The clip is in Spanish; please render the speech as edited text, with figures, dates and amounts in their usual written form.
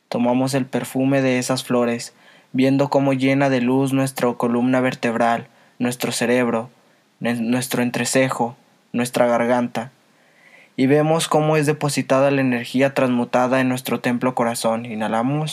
Tomamos el perfume de esas flores, viendo cómo llena de luz nuestra columna vertebral, nuestro cerebro, nuestro entrecejo, nuestra garganta, y vemos cómo es depositada la energía transmutada en nuestro templo corazón. Inhalamos.